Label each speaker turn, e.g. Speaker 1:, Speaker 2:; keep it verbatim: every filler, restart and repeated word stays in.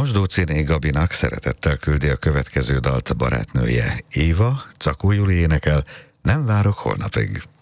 Speaker 1: Mosdóciné Gabinak szeretettel küldi a következő dalt a barátnője. Éva, Cakó Juli énekel, Nem várok holnapig.